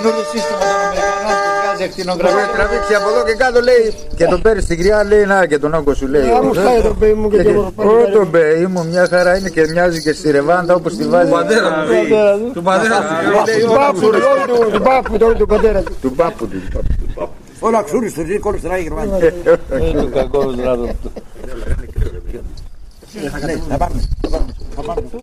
Το σύστημα των Αμερικανών που βγάζει ακτινογραφία. Έχει τραβήξει από εδώ και κάτω λέει και τον παίρνει στην κρυά, λέει να και τον όγκο σου λέει. Μου στάει το παιδί μου και Το παιδί μου μια χαρά είναι και μοιάζει και στη ρεβάντα όπως τη βάζει. Του πατέρα του. Του πατέρα του. Του πάπου του πατέρα του. Του πάπου του. Όλα ξούριστο, δεν κόλλησε να Γερμανία. Το κακό στράτο. Ναι, θα πάμε.